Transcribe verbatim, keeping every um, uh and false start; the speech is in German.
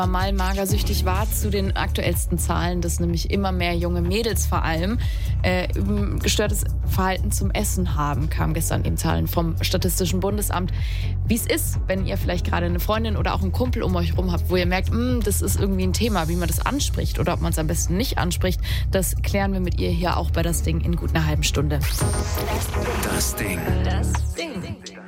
Mal magersüchtig war, zu den aktuellsten Zahlen, dass nämlich immer mehr junge Mädels vor allem äh, gestörtes Verhalten zum Essen haben, kamen gestern eben Zahlen vom Statistischen Bundesamt. Wie es ist, wenn ihr vielleicht gerade eine Freundin oder auch einen Kumpel um euch rum habt, wo ihr merkt, das ist irgendwie ein Thema, wie man das anspricht oder ob man es am besten nicht anspricht, das klären wir mit ihr hier auch bei Das Ding in gut einer halben Stunde. Das Ding. Das Ding.